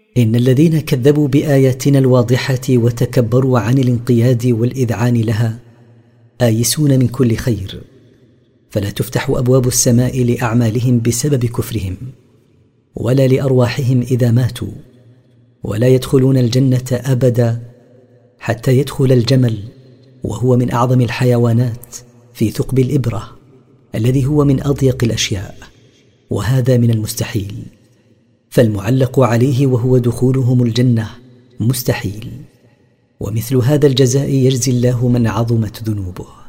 إن الذين كذبوا بآياتنا الواضحة وتكبروا عن الانقياد والإذعان لها آيسون من كل خير، فلا تفتح أبواب السماء لأعمالهم بسبب كفرهم ولا لأرواحهم إذا ماتوا، ولا يدخلون الجنة أبدا حتى يدخل الجمل، وهو من أعظم الحيوانات، في ثقب الإبرة الذي هو من أضيق الأشياء، وهذا من المستحيل، فالمعلق عليه وهو دخولهم الجنة مستحيل. ومثل هذا الجزاء يجزي الله من عظمت ذنوبه.